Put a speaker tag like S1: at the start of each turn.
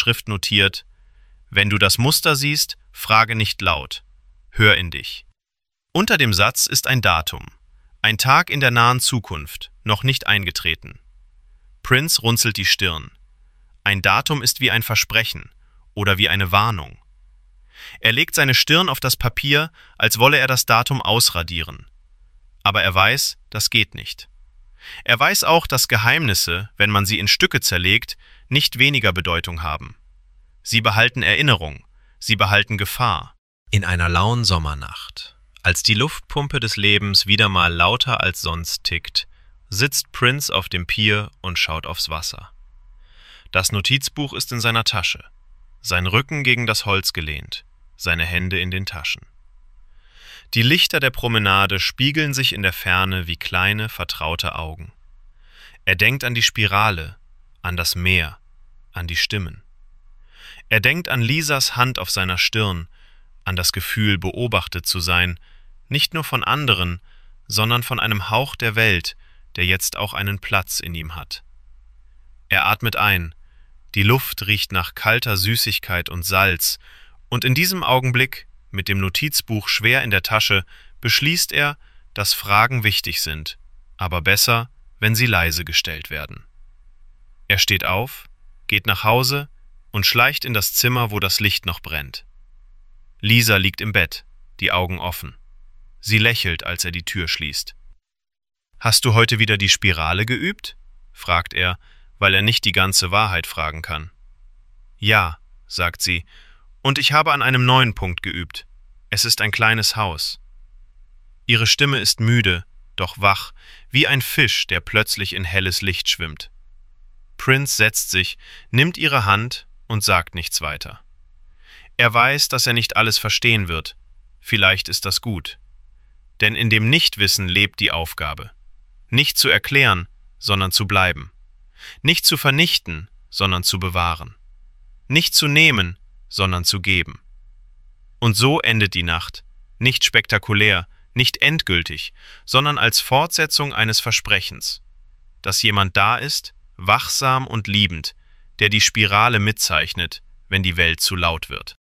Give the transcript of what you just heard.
S1: Schrift notiert: »Wenn du das Muster siehst, frage nicht laut. Hör in dich.« Unter dem Satz ist ein Datum. Ein Tag in der nahen Zukunft, noch nicht eingetreten. Prince runzelt die Stirn. Ein Datum ist wie ein Versprechen oder wie eine Warnung. Er legt seine Stirn auf das Papier, als wolle er das Datum ausradieren. Aber er weiß, das geht nicht. Er weiß auch, dass Geheimnisse, wenn man sie in Stücke zerlegt, nicht weniger Bedeutung haben. Sie behalten Erinnerung, sie behalten Gefahr. In einer lauen Sommernacht, als die Luftpumpe des Lebens wieder mal lauter als sonst tickt, sitzt Prince auf dem Pier und schaut aufs Wasser. Das Notizbuch ist in seiner Tasche, sein Rücken gegen das Holz gelehnt, seine Hände in den Taschen. Die Lichter der Promenade spiegeln sich in der Ferne wie kleine, vertraute Augen. Er denkt an die Spirale, an das Meer, an die Stimmen. Er denkt an Lisas Hand auf seiner Stirn, an das Gefühl, beobachtet zu sein, nicht nur von anderen, sondern von einem Hauch der Welt, der jetzt auch einen Platz in ihm hat. Er atmet ein, die Luft riecht nach kalter Süßigkeit und Salz, und in diesem Augenblick, mit dem Notizbuch schwer in der Tasche, beschließt er, dass Fragen wichtig sind, aber besser, wenn sie leise gestellt werden. Er steht auf, geht nach Hause und schleicht in das Zimmer, wo das Licht noch brennt. Lisa liegt im Bett, die Augen offen. Sie lächelt, als er die Tür schließt. »Hast du heute wieder die Spirale geübt?« fragt er, weil er nicht die ganze Wahrheit fragen kann. »Ja«, sagt sie, »und ich habe an einem neuen Punkt geübt. Es ist ein kleines Haus.« Ihre Stimme ist müde, doch wach, wie ein Fisch, der plötzlich in helles Licht schwimmt. Prince setzt sich, nimmt ihre Hand und sagt nichts weiter. Er weiß, dass er nicht alles verstehen wird. Vielleicht ist das gut. Denn in dem Nichtwissen lebt die Aufgabe. Nicht zu erklären, sondern zu bleiben. Nicht zu vernichten, sondern zu bewahren. Nicht zu nehmen, sondern zu geben. Und so endet die Nacht, nicht spektakulär, nicht endgültig, sondern als Fortsetzung eines Versprechens, dass jemand da ist, wachsam und liebend, der die Spirale mitzeichnet, wenn die Welt zu laut wird.